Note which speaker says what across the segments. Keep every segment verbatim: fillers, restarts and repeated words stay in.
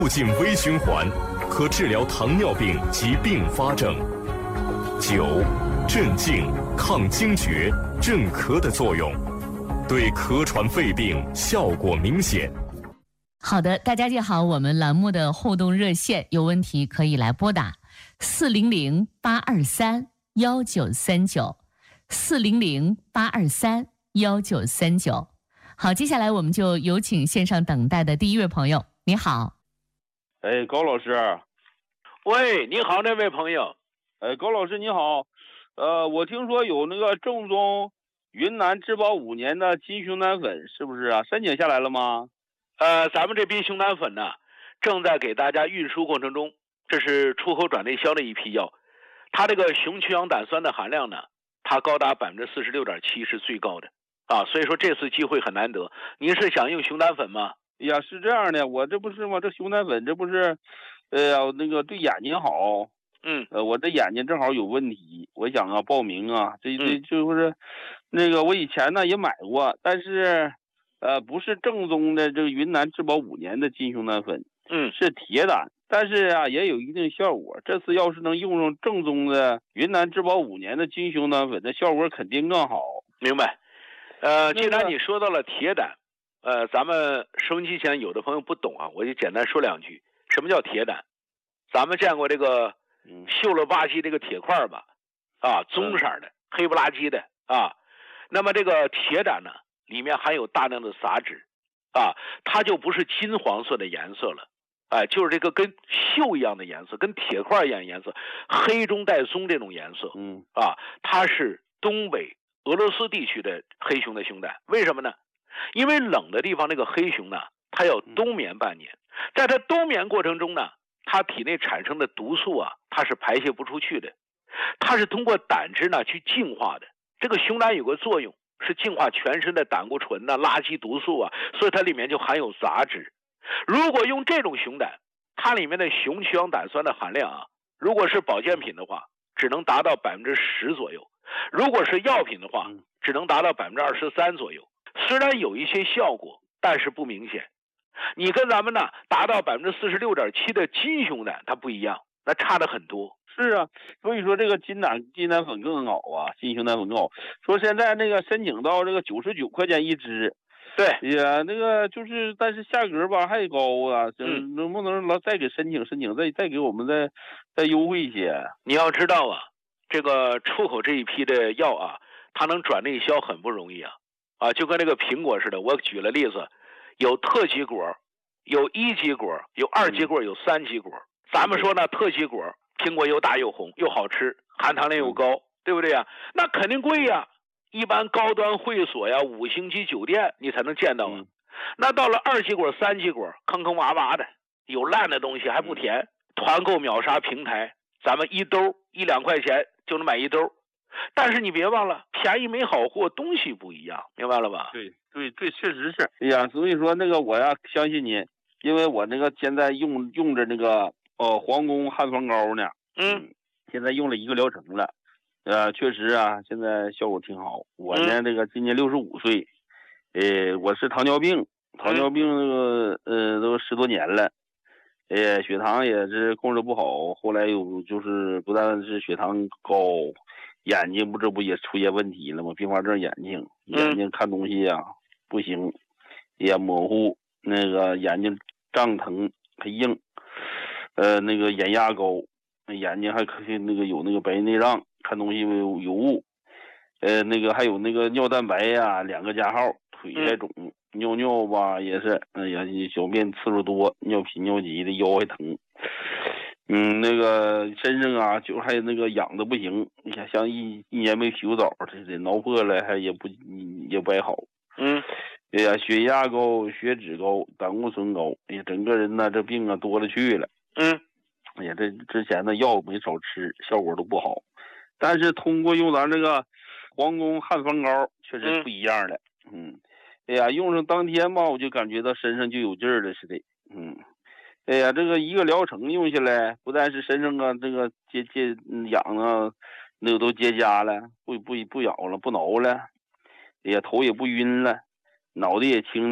Speaker 1: 促进微循环，可治疗糖尿病及并发症。九，镇静、抗惊厥、镇咳的作用，对咳喘肺病效果明显。
Speaker 2: 好的，大家记好我们栏目的互动热线，有问题可以来拨打四零零八二三幺九三九，四零零八二三幺九三九。好，接下来我们就有请线上等待的第一位朋友。你好。
Speaker 3: 哎，高老师。
Speaker 4: 喂，你好，那位朋友。
Speaker 3: 哎，高老师你好。呃，我听说有那个正宗云南质保五年的金熊胆粉，是不是啊？申请下来了吗？
Speaker 4: 呃，咱们这批熊胆粉呢，正在给大家运输过程中，这是出口转内销的一批药。它这个雄曲氧胆酸的含量呢，它高达百分之四十六点七，是最高的啊。所以说这次机会很难得。您是想用熊胆粉吗？
Speaker 3: 哎呀，是这样的，我这不是吗？这熊胆粉这不是，呃呀，那个对眼睛好。
Speaker 4: 嗯，
Speaker 3: 呃，我这眼睛正好有问题，我想啊报名啊，这这就是，那个我以前呢也买过，但是，呃，不是正宗的这个云南质保五年的金熊胆粉，
Speaker 4: 嗯，
Speaker 3: 是铁胆，但是啊也有一定效果。这次要是能用上正宗的云南质保五年的金熊胆粉，那效果肯定更好。
Speaker 4: 明白。呃，既然你说到了铁胆。呃，咱们收音机前有的朋友不懂啊，我就简单说两句。什么叫铁胆？咱们见过这个锈了吧唧这个铁块吧？啊，棕色的，黑不拉几的啊。那么这个铁胆呢，里面含有大量的杂质，啊，它就不是金黄色的颜色了，哎、啊，就是这个跟锈一样的颜色，跟铁块一样的颜色，黑中带棕这种颜色。
Speaker 3: 嗯，
Speaker 4: 啊，它是东北俄罗斯地区的黑熊的熊胆，为什么呢？因为冷的地方那个黑熊呢，它要冬眠半年，在它冬眠过程中呢，它体内产生的毒素啊，它是排泄不出去的，它是通过胆汁呢去净化的。这个熊胆有个作用是净化全身的胆固醇呐、垃圾毒素啊，所以它里面就含有杂质。如果用这种熊胆，它里面的雄曲氧胆酸的含量啊，如果是保健品的话，只能达到百分之十左右；如果是药品的话，只能达到百分之二十三左右。虽然有一些效果，但是不明显。你跟咱们呢达到百分之四十六点七的金熊胆它不一样，那差的很多。
Speaker 3: 是啊，所以说这个金胆金胆粉更好啊，金熊胆粉更好。说现在那个申请到这个九十九块钱一支，
Speaker 4: 对，
Speaker 3: 哎呀，那个就是，但是价格吧还高啊，
Speaker 4: 嗯，
Speaker 3: 能不能老再给申请申请，再再给我们再再优惠一些？
Speaker 4: 你要知道啊，这个出口这一批的药啊，它能转内销很不容易啊。啊，就跟那个苹果似的，我举了例子，有特级果，有一级果，有二级果，有三级果。咱们说呢，特级果，苹果又大又红，又好吃，含糖量又高，对不对呀？那肯定贵呀，一般高端会所呀、五星级酒店你才能见到啊。
Speaker 3: 嗯、
Speaker 4: 那到了二级果、三级果，坑坑洼洼的，有烂的东西还不甜。团购秒杀平台，咱们一兜一两块钱就能买一兜。但是你别忘了，便宜没好货，东西不一样，明白了吧？
Speaker 3: 对对对，确实是。哎呀，所以说那个我呀相信您，因为我那个现在用用着那个呃皇宫汉方膏呢，
Speaker 4: 嗯，
Speaker 3: 现在用了一个疗程了，呃，确实啊，现在效果挺好。我呢、嗯、这个今年六十五岁，呃，我是糖尿病，糖尿病那个、嗯、呃都十多年了，呃，血糖也是控制不好，后来有就是不但是血糖高。眼睛不这不也出现问题了吗？并发症眼睛，眼睛看东西呀、啊、不行，也模糊，那个眼睛胀疼还硬，呃，那个眼压高，眼睛还可以那个有那个白内障，看东西有有雾，呃，那个还有那个尿蛋白呀两个加号，腿还肿，尿尿吧也是，哎呀，小便次数多，尿频尿急的，腰还疼。嗯，那个身上啊，就还有那个痒的不行，你看像一一年没洗过澡，这这挠破了还也不也不还好。
Speaker 4: 嗯，
Speaker 3: 哎呀，血压高，血脂高，胆固醇高，哎呀，整个人呢这病啊多了去了。
Speaker 4: 嗯，
Speaker 3: 哎呀，这之前的药没少吃，效果都不好，但是通过用咱这个皇宫汉方膏，确实不一样了。嗯，哎呀，用上当天吧，我就感觉到身上就有劲儿了似的。嗯。哎呀，这个一个疗程用下来，不但是身上啊这个结结痒啊，那个都结痂了，不不不痒了，不挠了，哎呀头也不晕了，脑袋也清静了，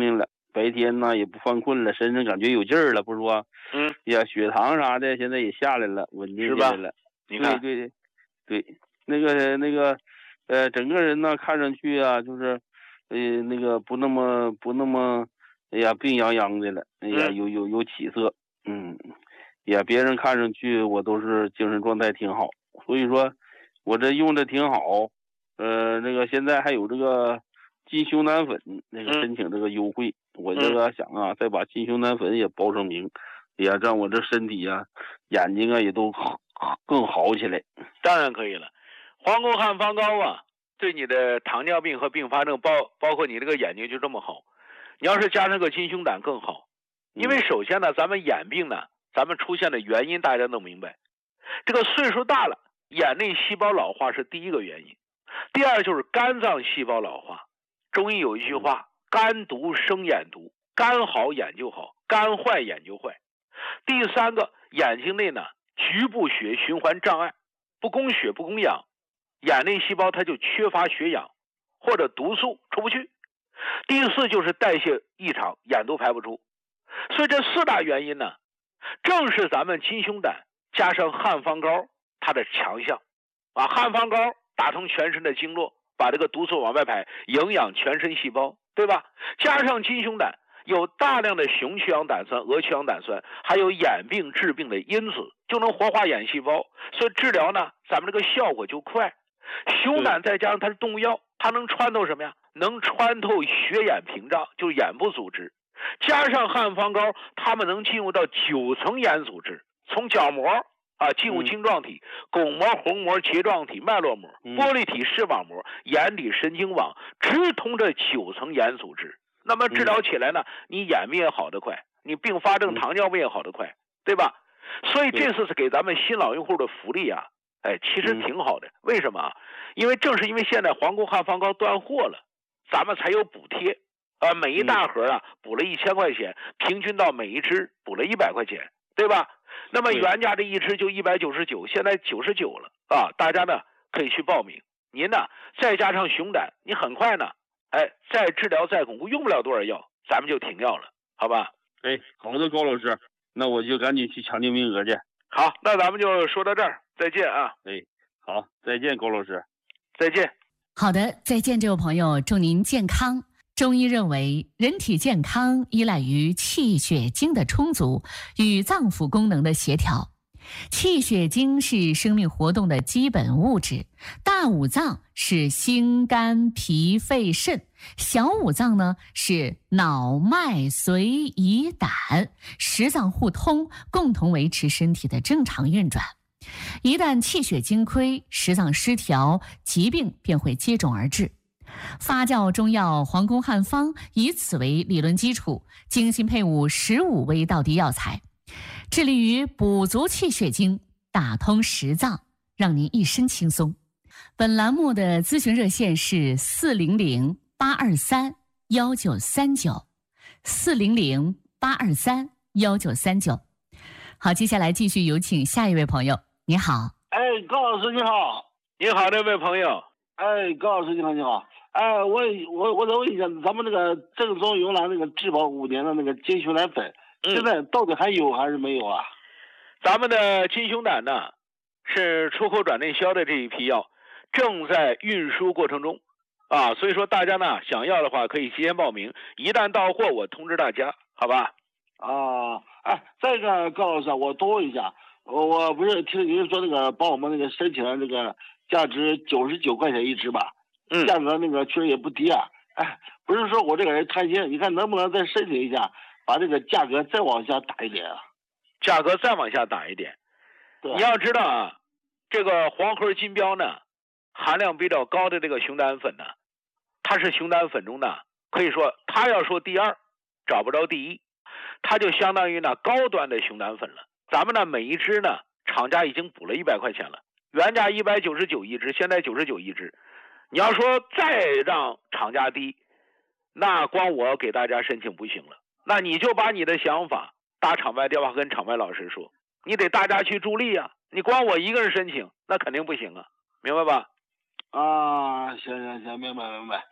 Speaker 3: 白天呢也不犯困了，身上感觉有劲儿了，不说，
Speaker 4: 嗯，
Speaker 3: 呀，血糖啥的现在也下来了，稳定下来了。
Speaker 4: 你看，
Speaker 3: 对对对，那个那个，呃，整个人呢看上去啊，就是，呃，那个不那么不那么，哎呀，病殃殃的了，哎呀，
Speaker 4: 嗯、
Speaker 3: 有有有起色，嗯，呀，别人看上去我都是精神状态挺好，所以说，我这用的挺好，呃，那个现在还有这个金熊胆粉，那个申请这个优惠，嗯、我这个想啊，再把金熊胆粉也报上名，哎呀，让我这身体呀、啊、眼睛啊也都好更好起来。
Speaker 4: 当然可以了，黄宫汉方膏啊，对你的糖尿病和并发症，包包括你这个眼睛就这么好。你要是加上个金熊胆更好，因为首先呢，咱们眼病呢，咱们出现的原因大家都明白，这个岁数大了，眼内细胞老化是第一个原因，第二就是肝脏细胞老化。中医有一句话，肝毒生眼毒，肝好眼就好，肝坏眼就坏。第三个，眼睛内呢局部血循环障碍，不供血不供氧，眼内细胞它就缺乏血氧，或者毒素出不去。第四就是代谢异常，眼都排不出。所以这四大原因呢，正是咱们金熊胆加上汉方膏它的强项啊。汉方膏打通全身的经络，把这个毒素往外排，营养全身细胞，对吧？加上金熊胆有大量的雄曲氧胆酸、鹅曲氧胆酸，还有眼病治病的因子，就能活化眼细胞，所以治疗呢，咱们这个效果就快。熊胆再加上它是动物药，它能穿透什么呀？能穿透血眼屏障，就是眼部组织。加上汉方膏，它们能进入到九层眼组织，从角膜啊进入晶状体、巩膜、虹膜、睫状体、脉络膜、玻璃体、视网膜、眼底神经网，直通这九层眼组织。那么治疗起来呢，你眼病也好得快，你并发症糖尿病也好得快，对吧？所以这次是给咱们新老用户的福利啊，哎，其实挺好的。为什么啊？因为正是因为现在皇宫汉方膏断货了，咱们才有补贴啊，每一大盒啊补了一千块钱，平均到每一支补了一百块钱，对吧？那么原价这一支就一百九十九，现在九十九了啊！大家呢可以去报名。您呢再加上熊胆，你很快呢，哎，再治疗再巩固，用不了多少药，咱们就停药了，好吧？
Speaker 3: 哎，好的，高老师，那我就赶紧去抢救名额去。
Speaker 4: 好，那咱们就说到这儿，再见啊！
Speaker 3: 哎，好，再见，高老师，
Speaker 4: 再见。
Speaker 2: 好的，再见，这位朋友，祝您健康。中医认为，人体健康依赖于气血精的充足与脏腑功能的协调。气血精是生命活动的基本物质，大五脏是心肝脾肺肾，小五脏呢是脑脉髓胰胆，十脏互通，共同维持身体的正常运转。一旦气血精亏，十脏失调，疾病便会接踵而至。发酵中药皇宫汉方以此为理论基础，精心配伍十五味道地药材，致力于补足气血精，打通十脏，让您一身轻松。本栏目的咨询热线是四零零八二三幺九三九，四零零八二三幺九三九。好，接下来继续有请下一位朋友。你好。
Speaker 5: 哎，高老师你好。
Speaker 4: 你好，这位朋友。
Speaker 5: 哎，高老师你好，你好。哎，我我我再问一下，咱们那个正宗云南那个质保五年的那个金熊胆粉，
Speaker 4: 嗯、
Speaker 5: 现在到底还有还是没有啊？
Speaker 4: 咱们的金熊胆呢，是出口转内销的这一批药，正在运输过程中，啊，所以说大家呢想要的话可以提前报名，一旦到货我通知大家，好吧？
Speaker 5: 啊，哎，再一个高老师，我多问一下，我我不是听您说那个帮我们那个申请了这个价值九十九块钱一支吧？
Speaker 4: 嗯，
Speaker 5: 价格那个确实也不低啊。哎，不是说我这个人贪心，你看能不能再申请一下，把这个价格再往下打一点啊？
Speaker 4: 价格再往下打一点。
Speaker 5: 对，
Speaker 4: 你要知道啊，这个黄盒金标呢，含量比较高的这个熊胆粉呢，它是熊胆粉中呢，可以说它要说第二，找不着第一，它就相当于呢高端的熊胆粉了。咱们呢每一支呢，厂家已经补了一百块钱了，原价一百九十九一支，现在九十九一支。你要说再让厂家低，那光我给大家申请不行了，那你就把你的想法打场外电话跟场外老师说，你得大家去助力啊，你光我一个人申请那肯定不行啊，明白吧？
Speaker 5: 啊，行行行，明白明白。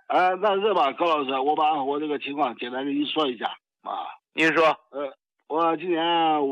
Speaker 5: 呃，那这吧，高老师，我把我这个情况简单给你说一下啊。
Speaker 4: 您说。
Speaker 5: 呃，我今年